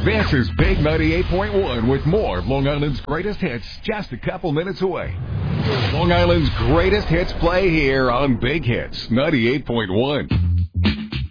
This is Big 98.1 with more of Long Island's greatest hits just a couple minutes away. Long Island's greatest hits play here on Big Hits 98.1.